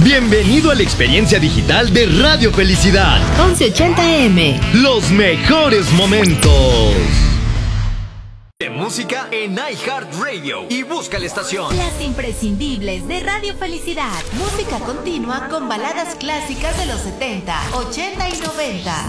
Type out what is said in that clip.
Bienvenido a la experiencia digital de Radio Felicidad. 1180M. Los mejores momentos de música en iHeartRadio y busca la estación. Las imprescindibles de Radio Felicidad. Música continua con baladas clásicas de los 70, 80 y 90.